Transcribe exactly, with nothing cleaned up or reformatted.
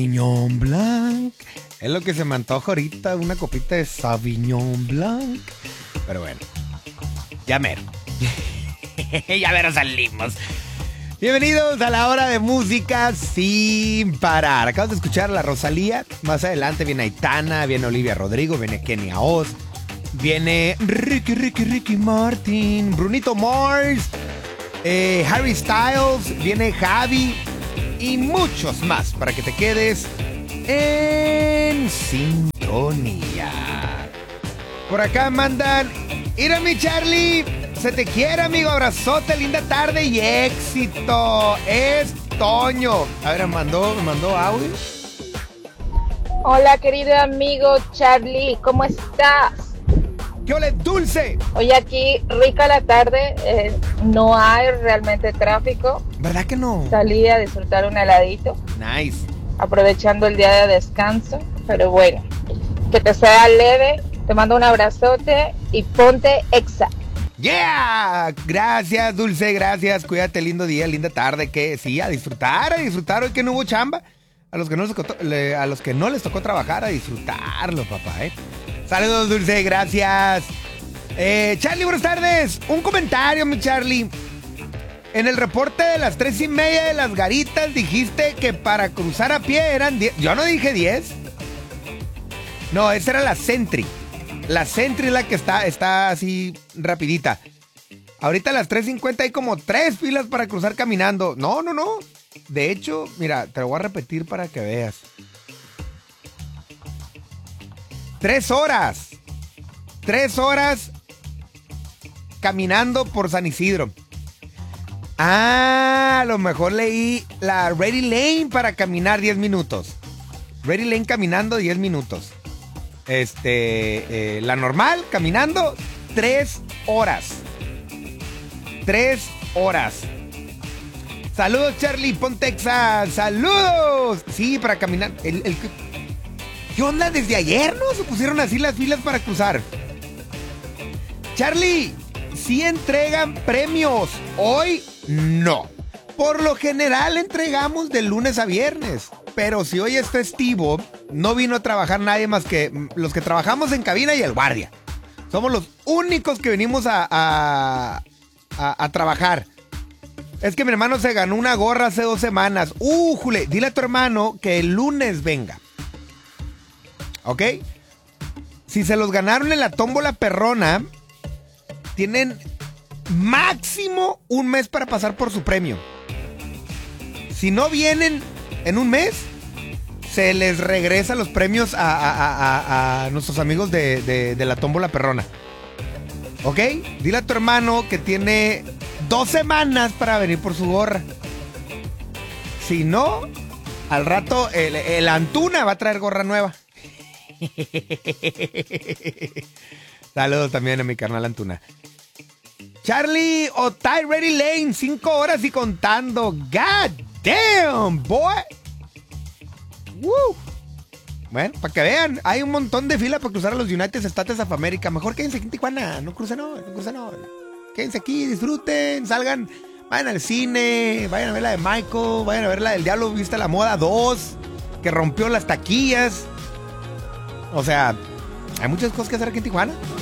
Sauvignon Blanc. Es lo que se me antoja ahorita, una copita de Sauvignon Blanc. Pero bueno, ya mero. Ya mero salimos. Bienvenidos a la hora de música sin parar. Acabas de escuchar a la Rosalía. Más adelante viene Aitana, viene Olivia Rodrigo, viene Kenia Oz, viene Ricky, Ricky, Ricky Martin, Brunito Mars, eh, Harry Styles, viene Javi y muchos más para que te quedes en sintonía. Por acá mandan: ¡Mira mi Charlie! Se te quiere, amigo, abrazote, linda tarde y éxito. Es Toño. A ver, me mandó, me mandó audio. Hola, querido amigo Charlie, ¿cómo estás? ¡Qué ole, dulce! Hoy aquí, rica la tarde, eh, no hay realmente tráfico. ¿Verdad que no? Salí a disfrutar un heladito. Nice. Aprovechando el día de descanso, pero bueno, que te sea leve, te mando un abrazote y ponte exa. ¡Yeah! Gracias, dulce, gracias. Cuídate, lindo día, linda tarde. Que sí, a disfrutar, a disfrutar. Hoy que no hubo chamba. A los que no les tocó, le, a los que no les tocó trabajar, a disfrutarlo, papá, ¿eh? Saludos, dulce, gracias. Eh, Charlie, buenas tardes. Un comentario, mi Charlie. En el reporte de las tres y media de las garitas dijiste que para cruzar a pie eran diez. Yo no dije diez. No, esa era la Sentry. La Sentry es la que está, está así rapidita. Ahorita a las tres cincuenta hay como tres filas para cruzar caminando. No, no, no. De hecho, mira, te lo voy a repetir para que veas. Tres horas. Tres horas caminando por San Isidro. Ah, a lo mejor leí la Ready Lane para caminar diez minutos. Ready Lane caminando diez minutos. Este, eh, la normal, caminando, tres horas. Tres horas. Saludos, Charlie, Pontexa. Saludos. Sí, para caminar. El, el, ¿Qué onda? ¿Desde ayer no se pusieron así las filas para cruzar? Charlie, sí entregan premios. Hoy no. Por lo general entregamos de lunes a viernes. Pero si hoy es festivo, no vino a trabajar nadie más que los que trabajamos en cabina y el guardia. Somos los únicos que venimos a, a, a, a trabajar. Es que mi hermano se ganó una gorra hace dos semanas. ¡Uh, jule! Dile a tu hermano que el lunes venga. ¿Ok? Si se los ganaron en la tómbola perrona, tienen máximo un mes para pasar por su premio. Si no vienen en un mes, se les regresa los premios a, a, a, a nuestros amigos de, de, de la tómbola perrona. ¿Ok? Dile a tu hermano que tiene dos semanas para venir por su gorra. Si no, al rato el, el Antuna va a traer gorra nueva. Saludos también a mi carnal Antuna. Charlie Otay Ready Lane, cinco horas y contando. God damn, boy. Woo. Bueno, para que vean, hay un montón de fila para cruzar a los United States of America. Mejor quédense aquí en Tijuana, no crucen no, no crucen no. Quédense aquí, disfruten, salgan, vayan al cine, vayan a ver la de Michael, vayan a ver la del Diablo Viste la Moda dos, que rompió las taquillas. O sea, hay muchas cosas que hacer aquí en Tijuana.